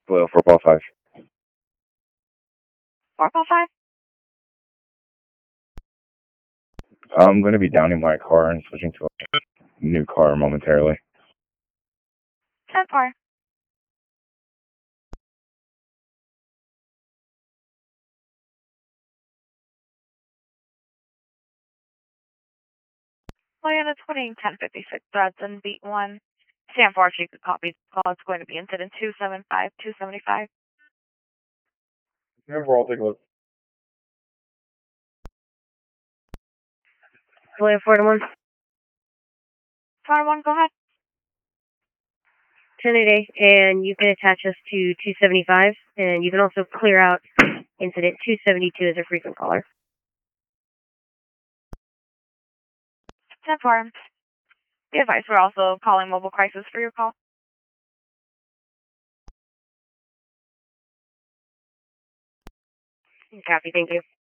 Blue 455. 455? I'm going to be downing my car and switching to a new car momentarily. 10-4. Plan 20, 1056, Dodson, beat 1. Stand for if you could copy the call. It's going to be incident 275, 275. Remember, I'll take a look. William 4-1. 4-1, go ahead. 10-8, and you can attach us to 275, and you can also clear out incident 272 as a frequent caller. 10-4. Be advised, we're also calling mobile crisis for your call. Copy, thank you.